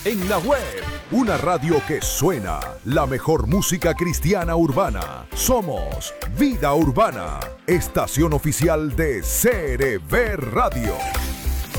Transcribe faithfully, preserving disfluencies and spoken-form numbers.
En la web, una radio que suena, la mejor música cristiana urbana. Somos Vida Urbana, estación oficial de C R V Radio.